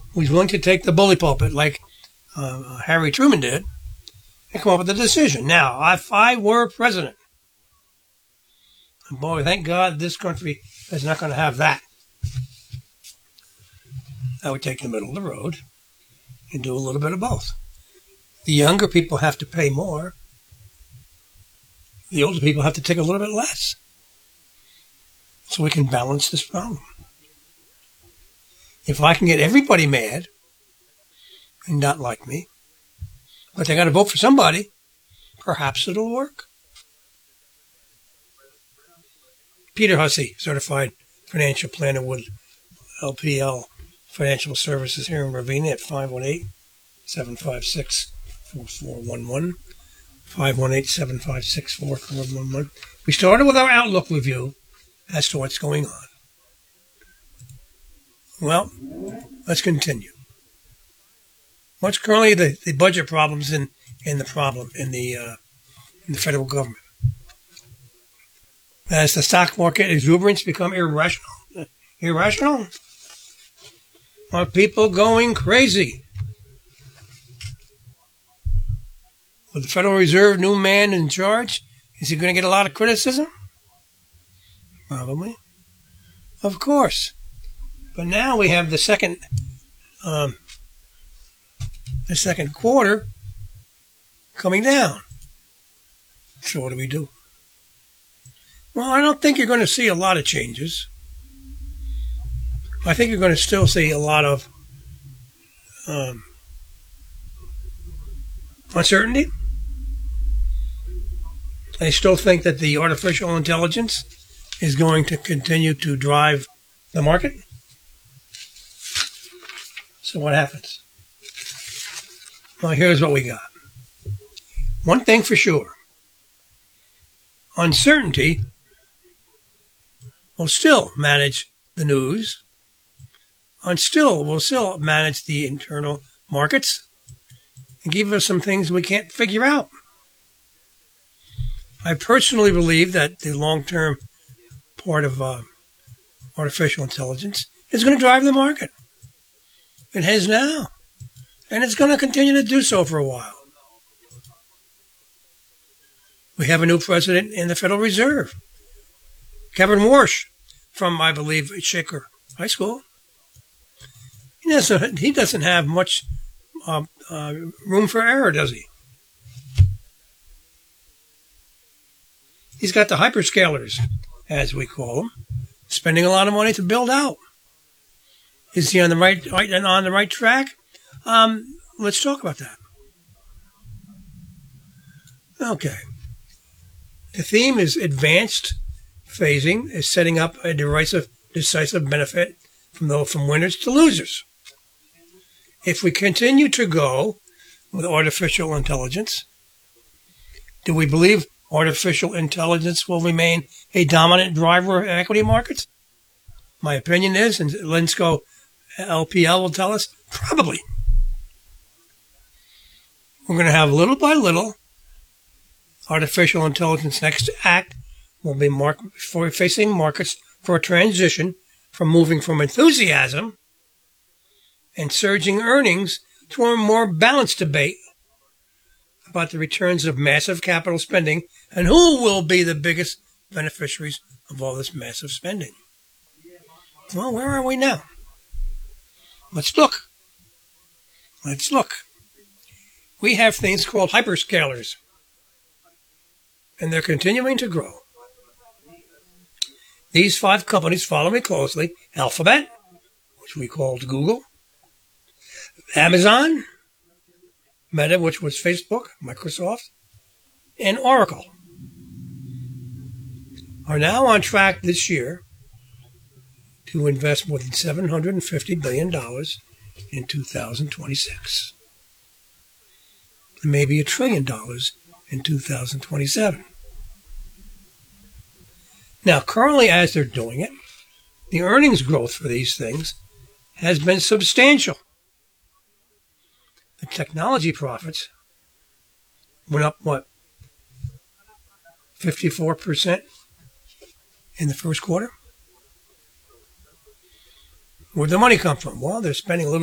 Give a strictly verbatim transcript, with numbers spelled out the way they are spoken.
who's willing to take the bully pulpit like uh, Harry Truman did and come up with a decision. Now, if I were president, and boy, thank God this country is not going to have that, I would take the middle of the road and do a little bit of both. The younger people have to pay more. The older people have to take a little bit less. So we can balance this problem. If I can get everybody mad and not like me, but they got to vote for somebody, perhaps it'll work. Peter Hussey, certified financial planner with L P L Financial Services here in Ravenna at five one eight, seven five six, four four one one. five one eight, seven five six, four four one one. We started with our Outlook review as to what's going on. Well, let's continue. What's currently the, the budget problems in, in the problem in the uh, in the federal government? Has the stock market exuberance become irrational? Irrational? Are people going crazy? With the Federal Reserve new man in charge, is he going to get a lot of criticism? Probably. Of course. But now we have the second, um, the second quarter coming down. So what do we do? Well, I don't think you're going to see a lot of changes. I think you're going to still see a lot of um, uncertainty. I still think that the artificial intelligence is going to continue to drive the market. So what happens? Well, here's what we got. One thing for sure. Uncertainty will still manage the news. And still will still manage the internal markets and give us some things we can't figure out. I personally believe that the long-term part of uh, artificial intelligence is going to drive the market. It has now. And it's going to continue to do so for a while. We have a new president in the Federal Reserve, Kevin Warsh, from, I believe, Shaker High School. He doesn't, he doesn't have much uh, uh, room for error, does he? He's got the hyperscalers, as we call them, spending a lot of money to build out. Is he on the right, right and on the right track? Um, let's talk about that. Okay. The theme is advanced phasing is setting up a derisive, decisive benefit from the, from winners to losers. If we continue to go with artificial intelligence, do we believe artificial intelligence will remain a dominant driver of equity markets? My opinion is, and Linsco L P L will tell us, probably. We're going to have little by little artificial intelligence next to act will be mark, for facing markets for a transition from moving from enthusiasm and surging earnings to a more balanced debate about the returns of massive capital spending and who will be the biggest beneficiaries of all this massive spending. Well, where are we now? Let's look. Let's look. We have things called hyperscalers, and they're continuing to grow. These five companies follow me closely: Alphabet, which we called Google, Amazon, Meta, which was Facebook, Microsoft, and Oracle, are now on track this year to invest more than seven hundred fifty billion dollars in two thousand twenty-six. And maybe a trillion dollars in two thousand twenty-seven. Now, currently, as they're doing it, the earnings growth for these things has been substantial. The technology profits went up, what, fifty-four percent in the first quarter? Where'd the money come from? Well, they're spending a little